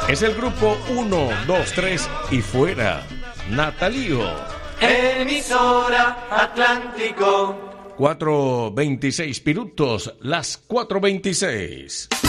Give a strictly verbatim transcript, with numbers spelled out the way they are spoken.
Es el grupo uno, dos, tres y fuera. Natalío. Emisora Atlántico. cuatro veintiséis minutos, las cuatro veintiséis.